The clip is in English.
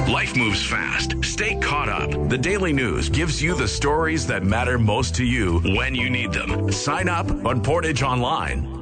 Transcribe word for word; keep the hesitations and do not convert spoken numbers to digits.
Life moves fast. Stay caught up. The Daily News gives you the stories that matter most to you when you need them. Sign up on Portage Online.